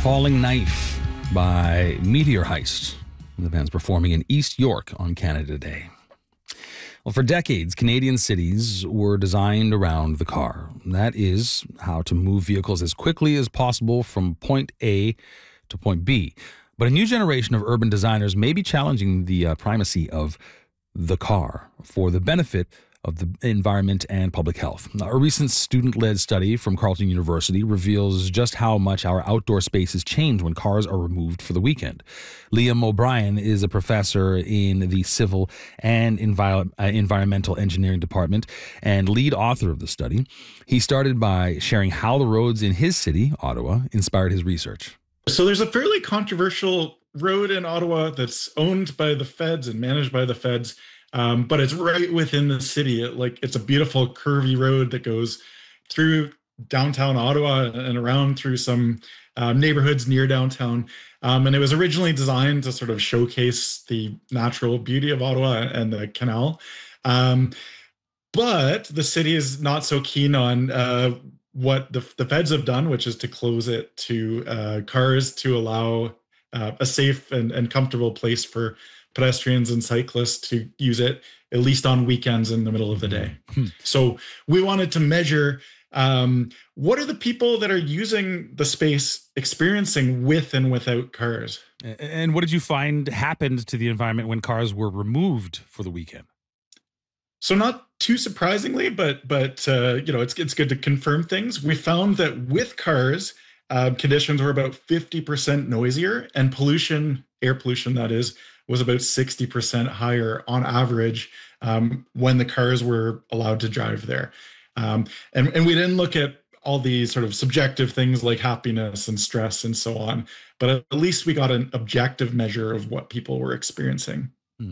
Falling Knife by Meteor Heist. The band's performing in East York on Canada Day. Well, for decades, Canadian cities were designed around the car. That is how to move vehicles as quickly as possible from point A to point B. But a new generation of urban designers may be challenging the primacy of the car for the benefit of the environment and public health. A recent student-led study from Carleton University reveals just how much our outdoor spaces change when cars are removed for the weekend. Liam O'Brien is a professor in the Civil and Environmental Engineering Department and lead author of the study. He started by sharing how the roads in his city, Ottawa, inspired his research. So there's a fairly controversial road in Ottawa that's owned by the feds and managed by the feds. But it's right within the city. It's a beautiful curvy road that goes through downtown Ottawa and around through some neighborhoods near downtown. And it was originally designed to sort of showcase the natural beauty of Ottawa and the canal. But the city is not so keen on what the feds have done, which is to close it to cars to allow a safe and comfortable place for pedestrians and cyclists to use it, at least on weekends in the middle of the day. So we wanted to measure what are the people that are using the space experiencing with and without cars. And what did you find happened to the environment when cars were removed for the weekend? So not too surprisingly, but it's good to confirm things. We found that with cars, conditions were about 50% noisier, and pollution, air pollution that is, was about 60% higher on average when the cars were allowed to drive there. And we didn't look at all these sort of subjective things like happiness and stress and so on, but at least we got an objective measure of what people were experiencing.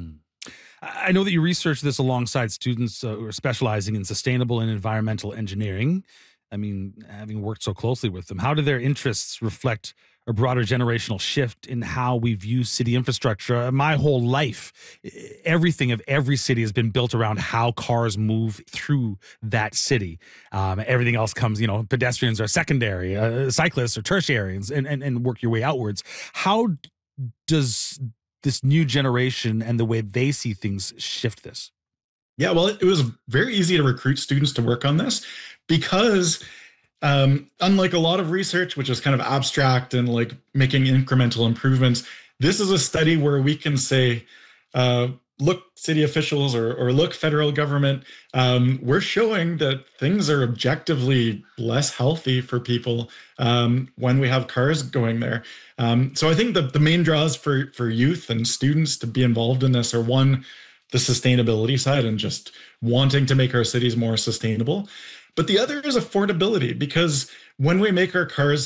I know that you researched this alongside students who are specializing in sustainable and environmental engineering. I mean, having worked so closely with them, how do their interests reflect a broader generational shift in how we view city infrastructure? My whole life, everything of every city has been built around how cars move through that city. Everything else comes, pedestrians are secondary, cyclists are tertiary, and work your way outwards. How does this new generation and the way they see things shift this? Yeah, well, it was very easy to recruit students to work on this because unlike a lot of research, which is kind of abstract and like making incremental improvements, this is a study where we can say, look, city officials or look, federal government, we're showing that things are objectively less healthy for people when we have cars going there. So I think the main draws for youth and students to be involved in this are, one, the sustainability side and just wanting to make our cities more sustainable. But the other is affordability, because when we make our cities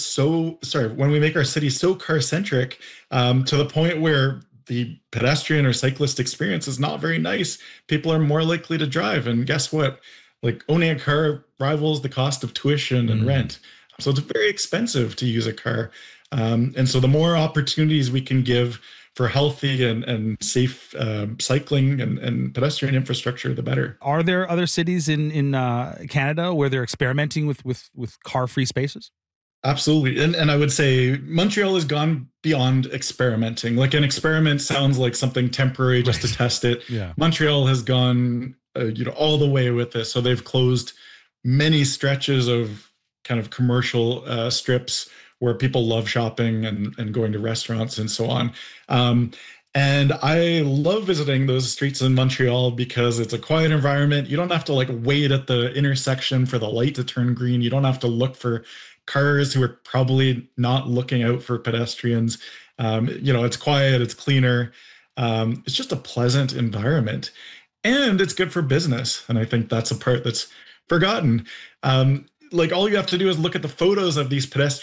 so car-centric, to the point where the pedestrian or cyclist experience is not very nice, people are more likely to drive. And guess what? Like, owning a car rivals the cost of tuition and rent. So it's very expensive to use a car. And so the more opportunities we can give for healthy and safe cycling and pedestrian infrastructure, the better. Are there other cities in Canada where they're experimenting with car-free spaces? Absolutely. And I would say Montreal has gone beyond experimenting. Like, an experiment sounds like something temporary just to test it. Yeah. Montreal has gone all the way with this. So they've closed many stretches of kind of commercial strips where people love shopping and going to restaurants and so on. And I love visiting those streets in Montreal because it's a quiet environment. You don't have to wait at the intersection for the light to turn green. You don't have to look for cars who are probably not looking out for pedestrians. It's quiet, it's cleaner. It's just a pleasant environment, and it's good for business. And I think that's a part that's forgotten. All you have to do is look at the photos of these pedestrians